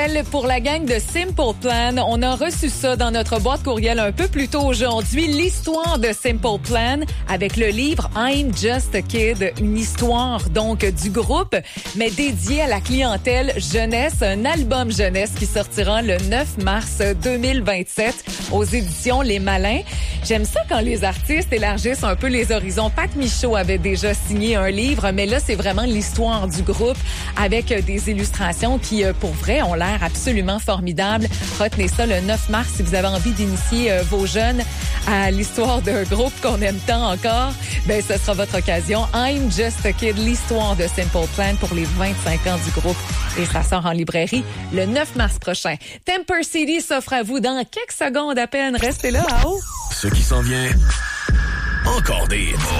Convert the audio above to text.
courriel pour la gang de Simple Plan. On a reçu ça dans notre boîte courriel un peu plus tôt aujourd'hui. L'histoire de Simple Plan avec le livre I'm Just a Kid. Une histoire donc du groupe, mais dédiée à la clientèle jeunesse. Un album jeunesse qui sortira le 9 mars 2027 aux éditions Les Malins. J'aime ça quand les artistes élargissent un peu les horizons. Pat Michaud avait déjà signé un livre, mais là, c'est vraiment l'histoire du groupe avec des illustrations qui, pour vrai, ont l'air absolument formidables. Retenez ça le 9 mars si vous avez envie d'initier vos jeunes à l'histoire d'un groupe qu'on aime tant encore. Ben, ce sera votre occasion. I'm Just a Kid, l'histoire de Simple Plan pour les 25 ans du groupe. Et ça sort en librairie le 9 mars prochain. Temper City s'offre à vous dans quelques secondes à peine. Restez là, à haut. Ce qui s'en vient, encore des hits.